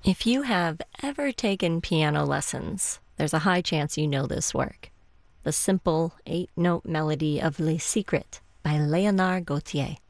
If you have ever taken piano lessons, there's a high chance you know this work. The simple 8-note melody of Les Secrets by Léonard Gautier.